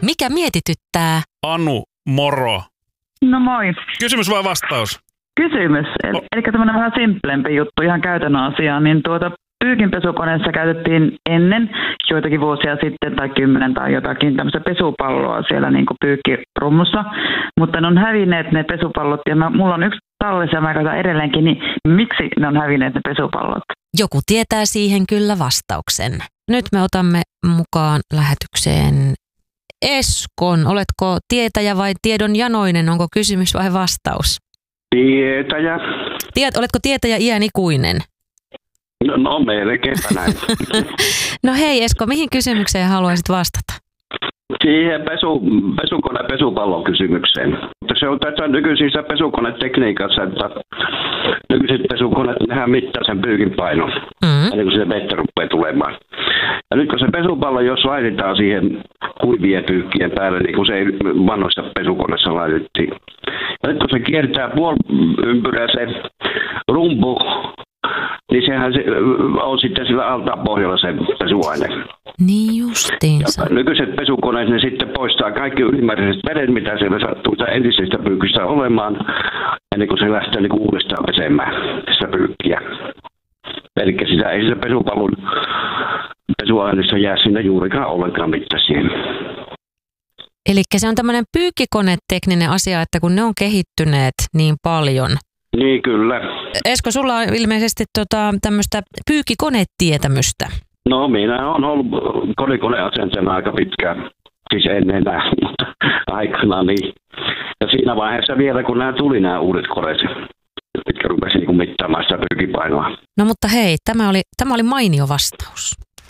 Mikä mietityttää? Anu, moro. No moi. Kysymys vai vastaus? Kysymys. Eli tämmöinen vähän simplempi juttu ihan käytännön asiaan. Niin pyykinpesukoneessa käytettiin ennen joitakin vuosia sitten tai 10 tai jotakin tämmöistä pesupalloa siellä niin kuin pyykkirummussa. Mutta ne on hävinneet ne pesupallot ja mulla on yksi tallessa ja mä käytän edelleenkin, niin miksi ne on hävinneet ne pesupallot? Joku tietää siihen kyllä vastauksen. Nyt me otamme mukaan lähetykseen Eskon. Oletko tietäjä vai tiedon janoinen? Onko kysymys vai vastaus? Tietäjä. Oletko tietäjä iän ikuinen? No melkeinpä näin. No hei Esko, mihin kysymykseen haluaisit vastata? Siihen pesupallon kysymykseen. Mutta se on tässä nykyisissä pesukonetekniikassa, että nykyiset pesukoneet nehän mittaa sen pyykin painon, ennen kuin se vettä rupeaa tulemaan. Ja nyt kun se pesupallo, jos laitetaan siihen kuivien pyykkien päälle, niin kuin se ei vanhoissa pesukoneessa laitettiin. Ja nyt kun se kiertää puoliympyräisen rumpu, niin sehän on sitten sillä altaan pohjalla se pesuaine. Niin justiinsa. Ja nykyiset pesukoneet, ne sitten poistaa kaikki ylimääräiset vedet, mitä siellä sattuu entisestä pyykkistä olemaan, ennen kuin se lähtee niin uudestaan pesemään sitä pyykkiä. Eli sitä ei sitä pesupallon pesuaineessa jää sinne juurikaan ollenkaan mitään siihen. Eli se on tämmöinen pyykkikonetekninen asia, että kun ne on kehittyneet niin paljon. Niin kyllä. Esko, sulla on ilmeisesti tämmöistä pyykkikonetietämystä. No minä olen ollut kodikoneasentajana aika pitkään, siis ennen enää, mutta aikana niin. Ja siinä vaiheessa vielä, kun nämä uudet koneet, mitkä rupesi niin mittaamaan sitä pyykipainoa. No mutta hei, tämä oli mainio vastaus.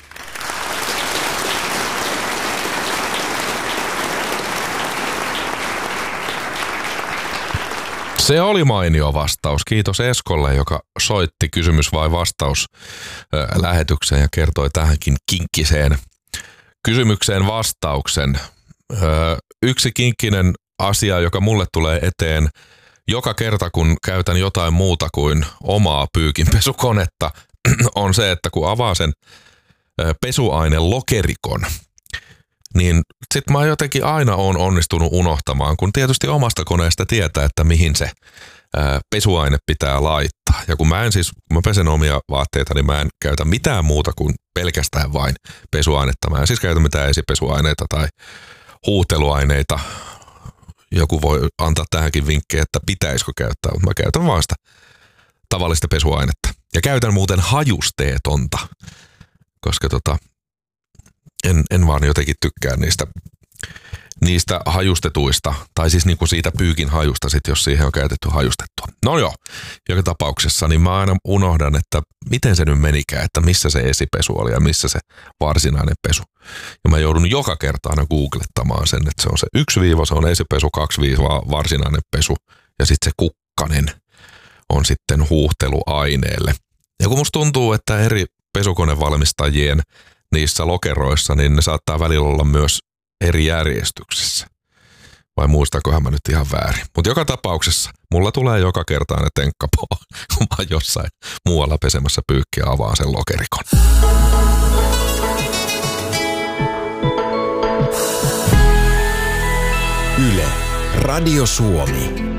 Se oli mainio vastaus. Kiitos Eskolle, joka soitti kysymys vai vastaus lähetykseen ja kertoi tähänkin kinkkiseen kysymykseen vastauksen. Yksi kinkkinen asia, joka mulle tulee eteen joka kerta, kun käytän jotain muuta kuin omaa pyykinpesukonetta, on se, että kun avaa sen pesuainelokerikon, niin sit mä jotenkin aina oon onnistunut unohtamaan, kun tietysti omasta koneesta tietää, että mihin se pesuaine pitää laittaa. Ja kun mä pesen omia vaatteita, niin mä en käytä mitään muuta kuin pelkästään vain pesuainetta. Mä en siis käytä mitään esipesuaineita tai huuteluaineita. Joku voi antaa tähänkin vinkkejä, että pitäisikö käyttää, mutta mä käytän vaan sitä tavallista pesuainetta. Ja käytän muuten hajusteetonta, koska en vaan jotenkin tykkää niistä hajustetuista, tai siis niinku siitä pyykin hajusta sit, jos siihen on käytetty hajustettua. No joo, joka tapauksessa, niin mä aina unohdan, että miten se nyt menikään, että missä se esipesu oli ja missä se varsinainen pesu. Ja mä joudun joka kerta aina googlettamaan sen, että se on se 1 viiva, se on esipesu, 2 viiva varsinainen pesu, ja sitten se kukkanen on sitten huuhteluaineelle. Ja kun musta tuntuu, että eri pesukonevalmistajien niissä lokeroissa, niin ne saattaa välillä olla myös eri järjestyksissä. Vai muistakohan mä nyt ihan väärin. Mutta joka tapauksessa mulla tulee joka kerta aina tenkkapoo, kun mä jossain muualla pesemässä pyykkiä avaan sen lokerikon. Yle, Radio Suomi.